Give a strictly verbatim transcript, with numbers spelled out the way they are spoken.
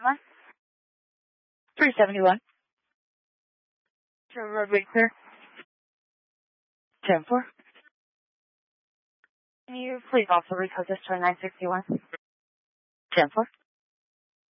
one. three seventy-one. Roadway clear. ten four. Can you please also recode this to nine sixty-one? ten four.